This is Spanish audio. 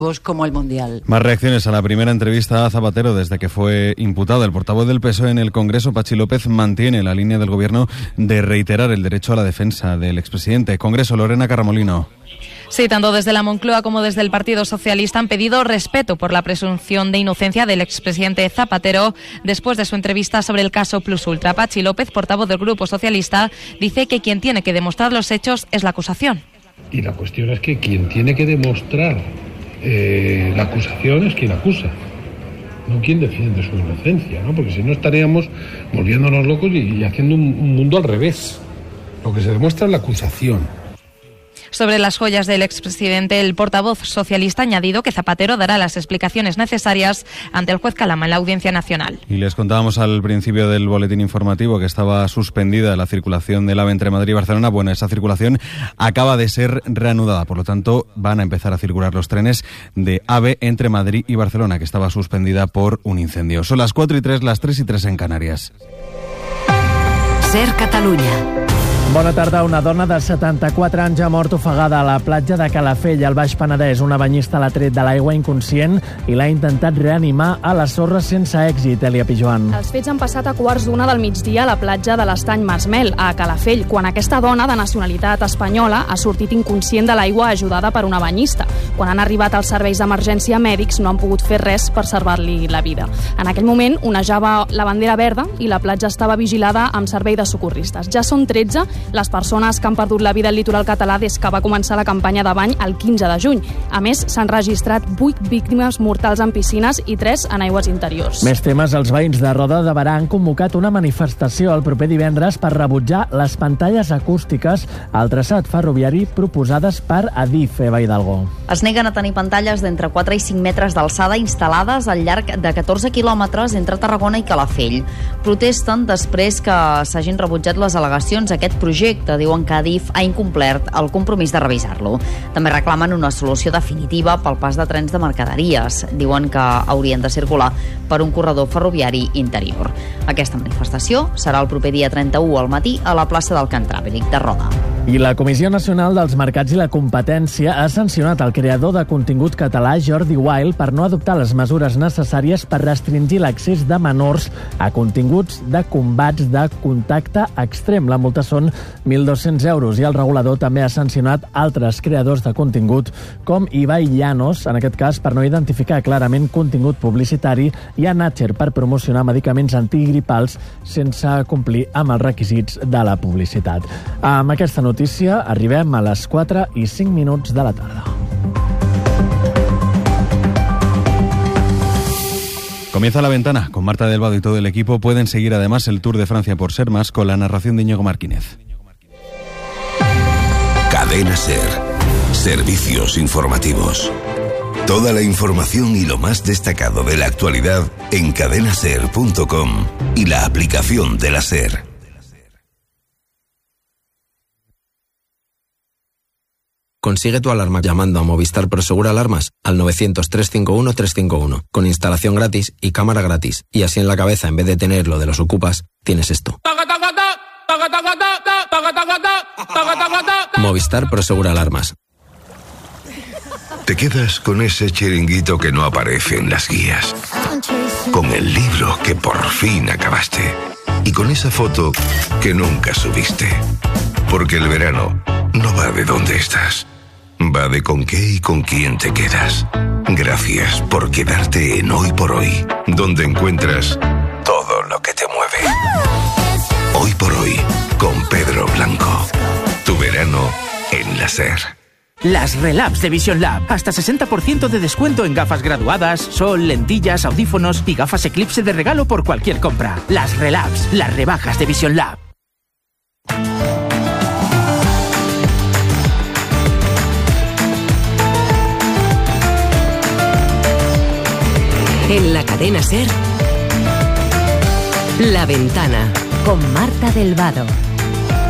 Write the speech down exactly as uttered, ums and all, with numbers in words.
como el Mundial. Más reacciones a la primera entrevista a Zapatero desde que fue imputado. El portavoz del P S O E en el Congreso, Patxi López, mantiene la línea del Gobierno de reiterar el derecho a la defensa del expresidente. Congreso, Lorena Carramolino. Sí, tanto desde la Moncloa como desde el Partido Socialista han pedido respeto por la presunción de inocencia del expresidente Zapatero después de su entrevista sobre el caso Plus Ultra. Patxi López, portavoz del Grupo Socialista, dice que quien tiene que demostrar los hechos es la acusación. Y la cuestión es que quien tiene que demostrar eh, la acusación es quien acusa, no quien defiende su inocencia, ¿no? Porque si no estaríamos volviéndonos locos y, y haciendo un, un mundo al revés. Lo que se demuestra es la acusación. Sobre las joyas del expresidente, el portavoz socialista ha añadido que Zapatero dará las explicaciones necesarias ante el juez Calama en la Audiencia Nacional. Y les contábamos al principio del boletín informativo que estaba suspendida la circulación del AVE entre Madrid y Barcelona. Bueno, esa circulación acaba de ser reanudada, por lo tanto van a empezar a circular los trenes de AVE entre Madrid y Barcelona, que estaba suspendida por un incendio. Son las cuatro y tres, las tres y tres en Canarias. Ser Catalunya. Bona tarda. Una dona de setanta-quatre anys ha mort ofegada a la platja de Calafell, al Baix Penedès. Una banyista l'ha tret de l'aigua inconscient i l'ha intentat reanimar a la sorra sense èxit. Elia Pijoan. Els fets han passat a quarts d'una del migdia a la platja de l'Estany Masmel, a Calafell, quan aquesta dona de nacionalitat espanyola ha sortit inconscient de l'aigua ajudada per una banyista. Quan han arribat els serveis d'emergència mèdics no han pogut fer res per salvar-li la vida. En aquell moment onejava la bandera verda i la platja estava vigilada amb servei de socorristes. Ja són tretze les persones que han perdut la vida al litoral català des que va començar la campanya de bany el quinze de juny. A més, s'han registrat vuit víctimes mortals en piscines i tres en aigües interiors. Més temes. Els veïns de Roda de Berà han convocat una manifestació el proper divendres per rebutjar les pantalles acústiques al traçat ferroviari proposades per Adif. Eva Hidalgo. Es neguen a tenir pantalles d'entre quatre i cinc metres d'alçada instal·lades al llarg de catorze quilòmetres entre Tarragona i Calafell. Protesten després que s'hagin rebutjat les al·legacions a aquest projecte. Diuen que Adif ha incomplert el compromís de revisar-lo. També reclamen una solució definitiva pel pas de trens de mercaderies. Diuen que haurien de circular per un corredor ferroviari interior. Aquesta manifestació serà el proper dia trenta-u al matí a la plaça del Cantràbric de Roda. I la Comissió Nacional dels Mercats i la Competència ha sancionat el creador de contingut català Jordi Wild per no adoptar les mesures necessàries per restringir l'accés de menors a continguts de combats de contacte extrem. La multa són mil dos-cents euros i el regulador també ha sancionat altres creadors de contingut com Ibai Llanos, en aquest cas per no identificar clarament contingut publicitari, i a Natcher per promocionar medicaments antigripals sense complir amb els requisits de la publicitat. Amb aquesta notícia arribem a les quatre i cinc minuts de la tarda. Comienza La Ventana con Marta del Vado y todo el equipo. Pueden seguir además el Tour de Francia por Ser Más con la narración de Íñigo Martínez. Cadena Ser. Servicios informativos. Toda la información y lo más destacado de la actualidad en cadena ser punto com y la aplicación de la Ser. Consigue tu alarma llamando a Movistar Prosegur Alarmas al novecientos, trescientos cincuenta y uno, trescientos cincuenta y uno, con instalación gratis y cámara gratis. Y así en la cabeza, en vez de tener lo de los ocupas, tienes esto. Movistar Prosegur Alarmas. Te quedas con ese chiringuito que no aparece en las guías, con el libro que por fin acabaste y con esa foto que nunca subiste. Porque el verano no va de dónde estás, va de con qué y con quién te quedas. Gracias por quedarte en Hoy por Hoy, donde encuentras todo lo que te mueve. Hoy por Hoy, con Pedro Blanco. Tu verano en la Ser. Las Relabs de Vision Lab. Hasta sesenta por ciento de descuento en gafas graduadas, sol, lentillas, audífonos y gafas Eclipse de regalo por cualquier compra. Las Relabs, las rebajas de Vision Lab. En la cadena Ser, La Ventana, con Marta del Vado.